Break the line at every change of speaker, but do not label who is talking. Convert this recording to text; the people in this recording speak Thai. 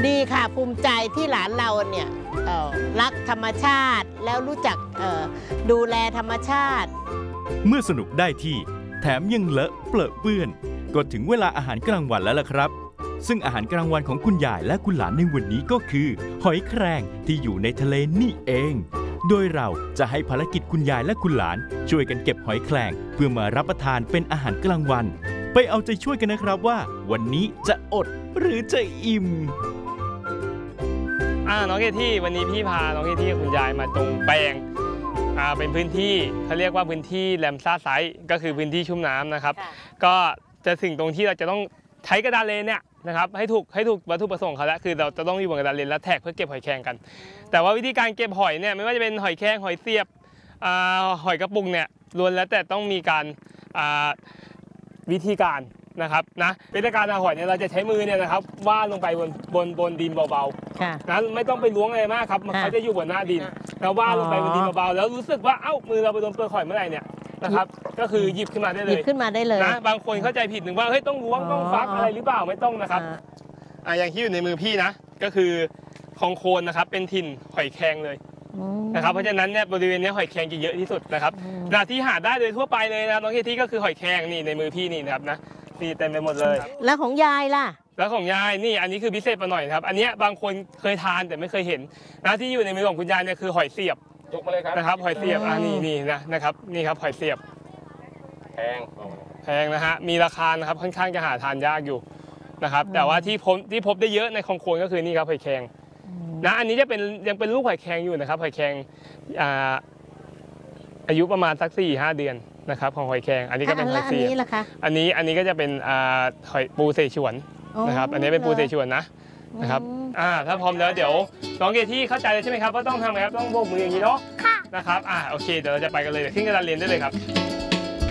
ดีค่ะภูมิใจที่หลานเราเนี่ยรักธรรมชาติแล้วรู้จักดูแลธรรมชาติ
เมื่อสนุกได้ที่แถมยังเลอะเปรอะเปื้อนก็ถึงเวลาอาหารกลางวันแล้วล่ะครับซึ่งอาหารกลางวันของคุณยายและคุณหลานในวันนี้ก็คือหอยแครงที่อยู่ในทะเลนี่เองโดยเราจะให้ภารกิจคุณยายและคุณหลานช่วยกันเก็บหอยแครงเพื่อมารับประทานเป็นอาหารกลางวันไปเอาใจช่วยกันนะครับว่าวันนี้จะอดหรือจะอิ่ม
น้องเคที่วันนี้พี่พาน้องเคที่กับคุณยายมาตรงแปลงเป็นพื้นที่เขาเรียกว่าพื้นที่แรมซ่าไซต์ก็คือพื้นที่ชุ่มน้ำนะครับก็จะถึงตรงที่เราจะต้องใช้กระดานเลนเนี่ยนะครับให้ถูกวัตถุประสงค์เขาแล้วคือเราจะต้องอยู่บนกระดานเลนและแท็กเพื่อเก็บหอยแครงกันแต่ว่าวิธีการเก็บหอยเนี่ยไม่ว่าจะเป็นหอยแครงหอยเสียบหอยกระปุกเนี่ยล้วนแล้วแต่ต้องมีการวิธีการนะครับนะวิธีการเอาหอยเนี่ยเราจะใช้มือเนี่ยนะครับวาดลงไปบนดินเบาๆนะไม่ต้องไปล้วงอะไรมากครับเขาจะอยู่บนหน้าดินแล้ววาดลงไปบนดินเบาๆแล้วรู้สึกว่ามือเราไปโดนเปลือกหอยเมื่อไหร่เนี่ยนะครับก็คือหยิบขึ้นมาได้เลยนะบางคนเข้าใจผิดหนึ่งว่าเฮ้ยต้องล้วงต้องฟักอะไรหรือเปล่าไม่ต้องนะครับอย่างที่อยู่ในมือพี่นะก็คือคลองโคนนะครับเป็นถิ่นหอยแครงเลยนะครับเพราะฉะนั้นเนี่ยบริเวณนี้หอยแครงจะเยอะที่สุดนะครับที่หาได้โดยทั่วไปเลยนะน้องเคที่ก็คือหอยแครงนี่ในมือพี่นี่นะครับนะนี่เต็มไปหมดเลย
แล้วของยายล่ะ
แล้วของยายนี่อันนี้คือพิเศษมาหน่อยครับอันนี้บางคนเคยทานแต่ไม่เคยเห็นนะที่อยู่ในมือของคุณยายเนี่ยคือหอยเสียบ
ยกมาเลยครับ
นะครับหอยเสียบนี่นะครับนี่ครับหอยเสียบแพงนะฮะมีราคานะครับค่อนข้างจะหาทานยากอยู่นะครับแต่ว่าที่พบได้เยอะในคลองโคนก็คือนี่ครับหอยแครงนะอันนี้ยังเป็นลูกหอยแครงอยู่นะครับหอยแครงอายุประมาณสัก 4-5 เดือนนะครับของหอยแครงอันนี้ก็เป็นหอยเสียบอันนี้ก็จะเป็นหอยปูเสฉวนนะครับอันนี้เป็นปูเสฉวนนะครับถ้าพร้อมแล้วเดี๋ยวน้องเกที่เข้าใจเลยใช่ไหมครับว่าต้องทำไงครับต้องโบกมืออย่างนี้เนาะ
ค่ะ
นะครับโอเคเดี๋ยวเราจะไปกันเลยขึ้นกระดานเรียนได้เลยครับ